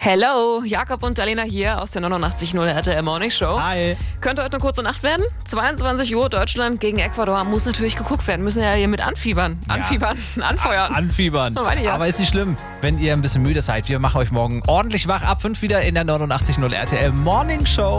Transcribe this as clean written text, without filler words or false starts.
Hello, Jakob und Alena hier aus der 89.0 RTL Morning Show. Hi. Könnte heute eine kurze Nacht werden. 22 Uhr, Deutschland gegen Ecuador. Muss natürlich geguckt werden. Müssen ja hier mit anfiebern. Anfeuern. Anfiebern. Meine ich ja. Aber ist nicht schlimm, wenn ihr ein bisschen müde seid. Wir machen euch morgen ordentlich wach ab 5 wieder in der 89.0 RTL Morning Show.